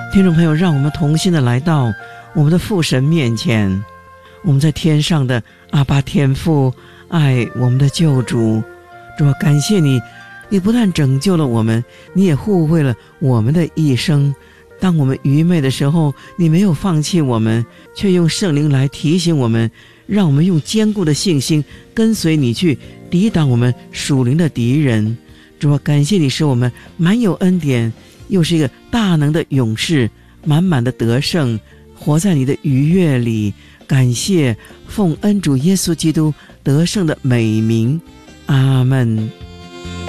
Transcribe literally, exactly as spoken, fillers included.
听众朋友，让我们同心的来到我们的父神面前，我们在天上的阿爸天父，爱我们的救主。主啊，感谢你，你不但拯救了我们，你也护卫了我们的一生。当我们愚昧的时候，你没有放弃我们，却用圣灵来提醒我们，让我们用坚固的信心跟随你去抵挡我们属灵的敌人。主啊，感谢你使我们满有恩典，又是一个大能的勇士，满满的得胜，活在你的愉悦里。感谢奉恩主耶稣基督得胜的美名，阿们。